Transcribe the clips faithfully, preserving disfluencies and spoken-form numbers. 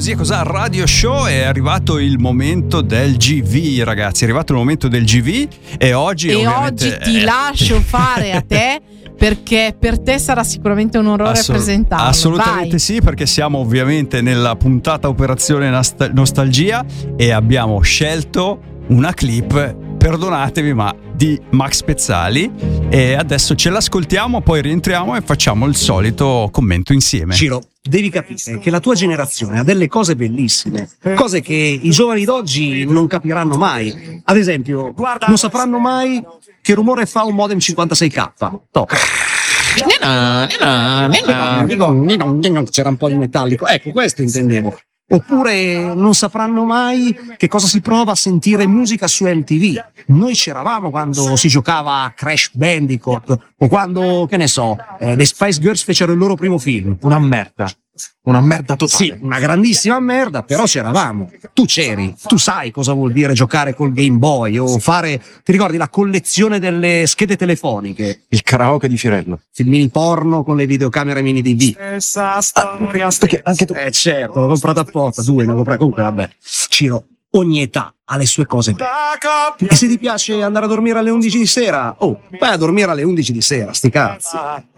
Così e Cos'ha Radio Show. È arrivato il momento del G V, ragazzi. È arrivato il momento del G V e oggi e ovviamente oggi ti eh, lascio fare a te, perché per te sarà sicuramente un onore Assol- presentarlo. Assolutamente Vai. sì, perché siamo ovviamente nella puntata Operazione Nast- Nostalgia e abbiamo scelto una clip, perdonatemi, ma di Max Pezzali, e adesso ce l'ascoltiamo, poi rientriamo e facciamo il solito commento insieme. Ciro, devi capire che la tua generazione ha delle cose bellissime, cose che i giovani d'oggi non capiranno mai. Ad esempio, non sapranno mai che rumore fa un modem cinquantasei K. Top. C'era un po' di metallico. Ecco, questo intendevo. Oppure non sapranno mai che cosa si prova a sentire musica su M T V. Noi c'eravamo quando si giocava a Crash Bandicoot o quando, che ne so, eh, le Spice Girls fecero il loro primo film. Una merda. Una merda totale. Sì, una grandissima merda, però c'eravamo. Tu c'eri, tu sai cosa vuol dire giocare col Game Boy o fare, ti ricordi, la collezione delle schede telefoniche? Il karaoke di Fiorello. Filmini porno con le videocamere mini D V. Perché anche tu. Eh certo, l'ho comprato apposta, due ne ho comprato. Comunque vabbè, Ciro, ogni età ha le sue cose belle. E se ti piace andare a dormire alle undici di sera, oh, vai a dormire alle undici di sera, sti cazzi.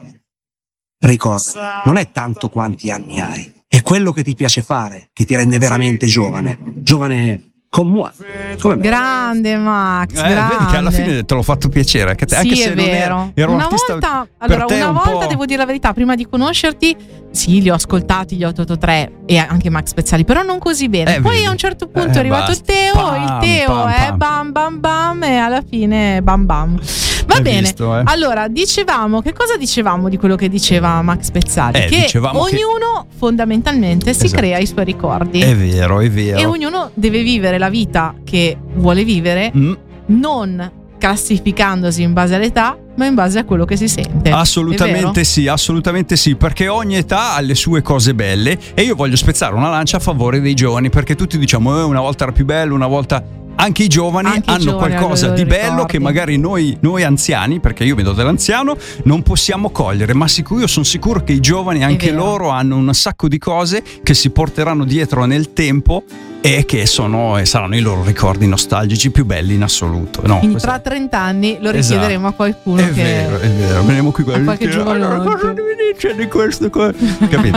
Ricorda, non è tanto quanti anni hai, è quello che ti piace fare che ti rende veramente giovane. Giovane come moi. Come me. Grande Max, Eh, grande. vedi che alla fine te l'ho fatto piacere, che te, Sì, anche se è non vero. era, era un una artista volta, per allora, te una un volta po'... devo dire la verità, prima di conoscerti, sì, li ho ascoltati gli otto otto tre e anche Max Pezzali, però non così bene. Eh, Poi vedi. a un certo punto Eh, è arrivato basta. Teo, Pam, il Teo pam, è pam. bam bam bam e alla fine bam bam. Va Hai bene. visto, eh? Allora, dicevamo, che cosa dicevamo di quello che diceva Max Pezzali? Eh, che dicevamo che- ognuno fondamentalmente si Esatto. crea i suoi ricordi. È vero, è vero. E ognuno deve vivere la vita che vuole vivere, Mm. non classificandosi in base all'età, ma in base a quello che si sente. È Assolutamente vero? sì, assolutamente sì, perché ogni età ha le sue cose belle e io voglio spezzare una lancia a favore dei giovani, perché tutti diciamo eh, una volta era più bello, una volta... Anche i giovani Anche i hanno giovani qualcosa hanno i di loro bello ricordi. che magari noi, noi anziani, perché io vedo dell'anziano, non possiamo cogliere, ma sicuro, io sono sicuro che i giovani anche vero. loro hanno un sacco di cose che si porteranno dietro nel tempo e che sono e saranno i loro ricordi nostalgici più belli in assoluto. No, Quindi questo- tra trenta anni lo Esatto. richiederemo a qualcuno è che vero, è vero, veniamo qui a qualche allora, giovanotto. cosa mi dice di questo qua? Capito?